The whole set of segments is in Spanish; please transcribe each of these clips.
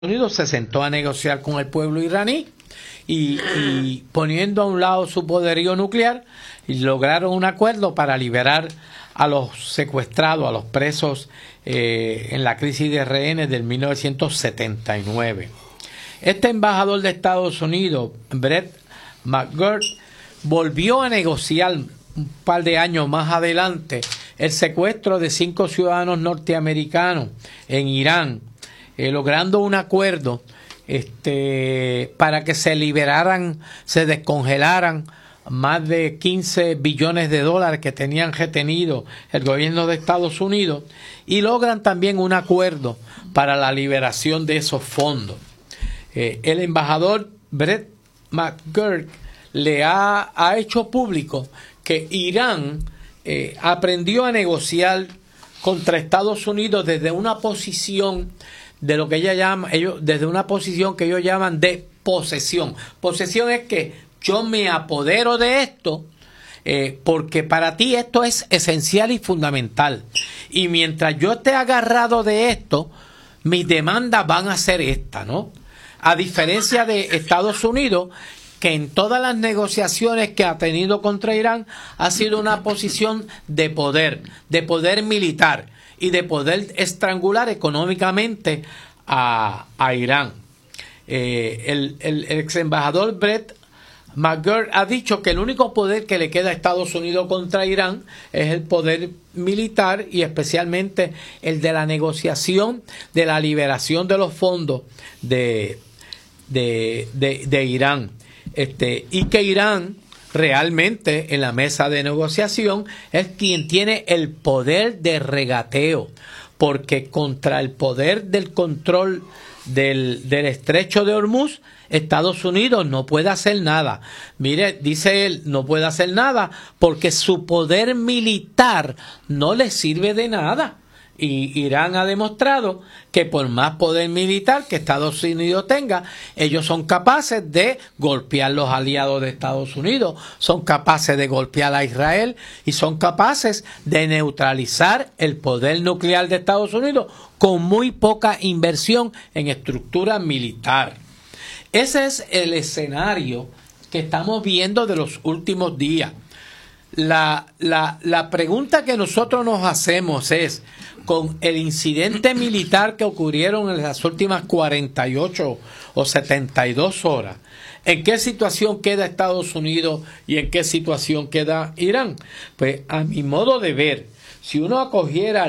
Unidos se sentó a negociar con el pueblo iraní y poniendo a un lado su poderío nuclear, lograron un acuerdo para liberar a los secuestrados, a los presos en la crisis de rehenes del 1979. Este embajador de Estados Unidos, Brett McGurk, volvió a negociar un par de años más adelante el secuestro de 5 ciudadanos norteamericanos en Irán, logrando un acuerdo para que se liberaran, se descongelaran más de 15 billones de dólares que tenían retenido el gobierno de Estados Unidos, y logran también un acuerdo para la liberación de esos fondos. El embajador Brett McGurk le ha hecho público que Irán aprendió a negociar contra Estados Unidos desde una posición de lo que desde una posición que ellos llaman de posesión. Posesión es que yo me apodero de esto porque para ti esto es esencial y fundamental. Y mientras yo esté agarrado de esto, mis demandas van a ser estas, ¿no? A diferencia de Estados Unidos, que en todas las negociaciones que ha tenido contra Irán ha sido una posición de poder militar y de poder estrangular económicamente a Irán. El ex embajador Brett McGurk ha dicho que el único poder que le queda a Estados Unidos contra Irán es el poder militar, y especialmente el de la negociación de la liberación de los fondos de Irán. Y que Irán realmente en la mesa de negociación es quien tiene el poder de regateo, porque contra el poder del control del estrecho de Hormuz, Estados Unidos no puede hacer nada. Mire, dice él, no puede hacer nada porque su poder militar no le sirve de nada. Y Irán ha demostrado que por más poder militar que Estados Unidos tenga, ellos son capaces de golpear los aliados de Estados Unidos, son capaces de golpear a Israel y son capaces de neutralizar el poder nuclear de Estados Unidos con muy poca inversión en estructura militar. Ese es el escenario que estamos viendo de los últimos días. La pregunta que nosotros nos hacemos es, con el incidente militar que ocurrieron en las últimas 48 o 72 horas, ¿en qué situación queda Estados Unidos y en qué situación queda Irán? Pues a mi modo de ver, si uno acogiera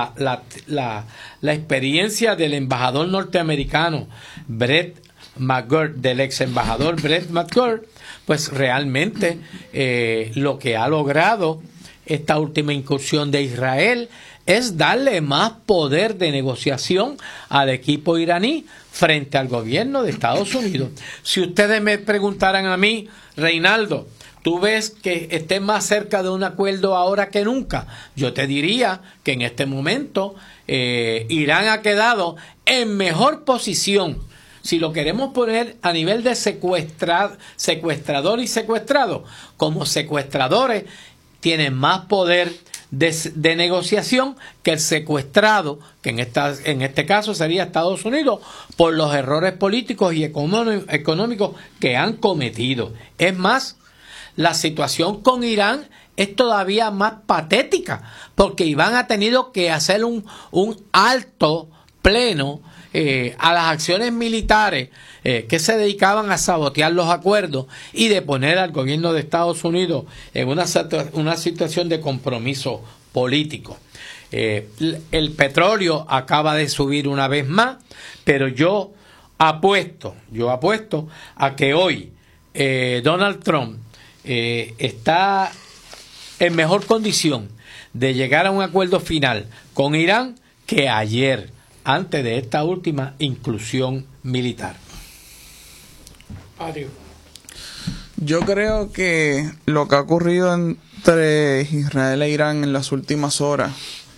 la experiencia del embajador norteamericano Brett McGurk, del ex embajador Brett McGurk, pues realmente lo que ha logrado esta última incursión de Israel es darle más poder de negociación al equipo iraní frente al gobierno de Estados Unidos. Si ustedes me preguntaran a mí, Reinaldo, ¿tú ves que estés más cerca de un acuerdo ahora que nunca? Yo te diría que en este momento Irán ha quedado en mejor posición. Si lo queremos poner a nivel de secuestrador y secuestrado, como secuestradores tienen más poder de negociación que el secuestrado, que en este caso sería Estados Unidos, por los errores políticos y económicos que han cometido. Es más, la situación con Irán es todavía más patética, porque Irán ha tenido que hacer un alto pleno a las acciones militares que se dedicaban a sabotear los acuerdos y de poner al gobierno de Estados Unidos en una situación de compromiso político. El petróleo acaba de subir una vez más, pero yo apuesto a que hoy Donald Trump está en mejor condición de llegar a un acuerdo final con Irán que ayer, antes de esta última inclusión militar. Adiós. Yo creo que lo que ha ocurrido entre Israel e Irán en las últimas horas,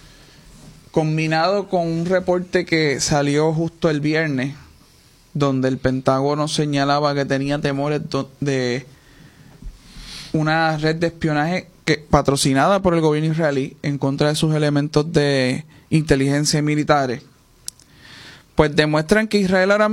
combinado con un reporte que salió justo el viernes, donde el Pentágono señalaba que tenía temores de una red de espionaje patrocinada por el gobierno israelí en contra de sus elementos de inteligencia y militares, pues demuestran que Israel ahora